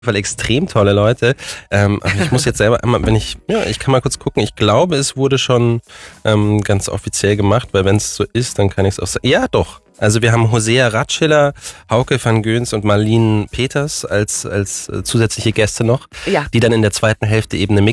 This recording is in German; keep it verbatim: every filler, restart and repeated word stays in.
Fall extrem tolle Leute. Ähm, aber ich muss jetzt selber einmal, wenn ich, ja, ich kann mal kurz gucken. Ich glaube, es wurde schon ähm, ganz offiziell gemacht, weil wenn es so ist, dann kann ich es auch sagen. Ja, doch. Also wir haben Hosea Ratschiller, Hauke van Göns und Marlene Peters als als äh, zusätzliche Gäste noch, Ja. die dann in der zweiten Hälfte eben eine